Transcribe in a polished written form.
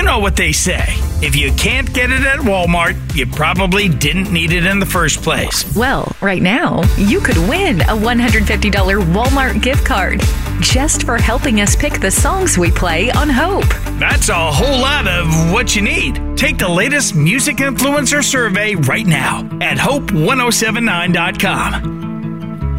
know what they say. If you can't get it at Walmart, you probably didn't need it in the first place. Well, right now, you could win a $150 Walmart gift card just for helping us pick the songs we play on Hope. That's a whole lot of what you need. Take the latest music influencer survey right now at hope1079.com.